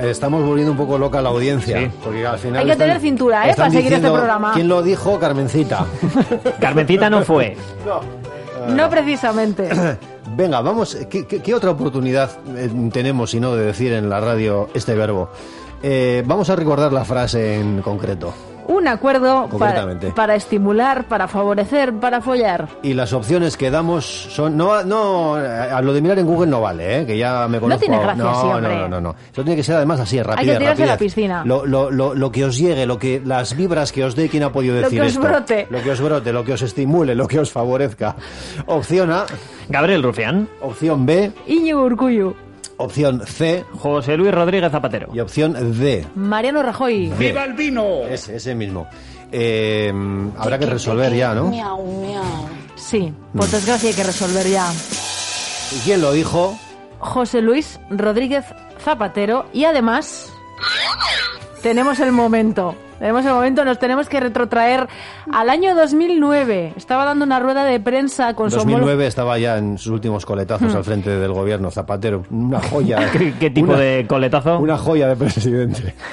estamos volviendo un poco loca la audiencia. Sí. Porque al final Hay que tener cintura, para seguir este programa. ¿Quién lo dijo? Carmencita. Carmencita no fue. No precisamente. Venga, vamos. ¿Qué otra oportunidad tenemos, si no, de decir en la radio este verbo? Vamos a recordar la frase en concreto. Un acuerdo Concretamente. para estimular, para favorecer, para follar. Y las opciones que damos son... No, a lo de mirar en Google no vale, que ya me conozco. No tiene gracia siempre. No. Eso tiene que ser además así, rápido. Hay que tirarse a la piscina. Lo que os llegue, las vibras que os dé, quien ha podido decir esto. Lo que os brote. Lo que os brote, lo que os estimule, lo que os favorezca. Opción A. Gabriel Rufián. Opción B. Íñigo Urkullu. Opción C. José Luis Rodríguez Zapatero. Y opción D. Mariano Rajoy. ¡Viva el vino! Ese mismo. Habrá que resolver ya, ¿no? Sí, por desgracia hay que resolver ya. ¿Y quién lo dijo? José Luis Rodríguez Zapatero. Y además tenemos el momento, nos tenemos que retrotraer al año 2009. Estaba dando una rueda de prensa con 2009 estaba ya en sus últimos coletazos al frente del gobierno. Zapatero, una joya. ¿Qué tipo de coletazo? Una joya de presidente.